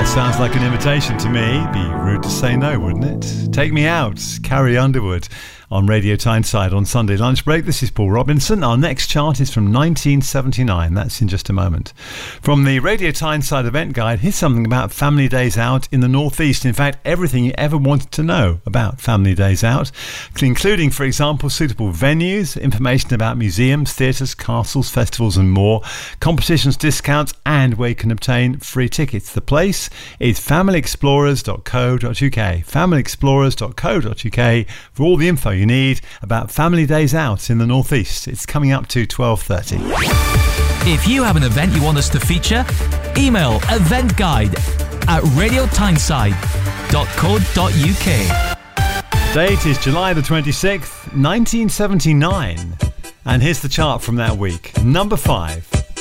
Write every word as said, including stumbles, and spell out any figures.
Sounds like an invitation to me. Be rude to say no, wouldn't it? Take Me Out, Carrie Underwood on Radio Tyneside on Sunday lunch break. This is Paul Robinson. Our next chart is from nineteen seventy-nine. That's in just a moment. From the Radio Tyneside event guide, here's something about family days out in the Northeast. In fact, everything you ever wanted to know about family days out, including, for example, suitable venues, information about museums, theatres, castles, festivals and more, competitions, discounts, and where you can obtain free tickets. The place is family explorers dot co dot uk. family explorers dot co dot uk for all the info you need about family days out in the Northeast. It's coming up to twelve thirty. If you have an event you want us to feature, email event guide at radio tyneside dot co dot uk. Date is July the twenty-sixth, nineteen seventy-nine. And here's the chart from that week. Number five.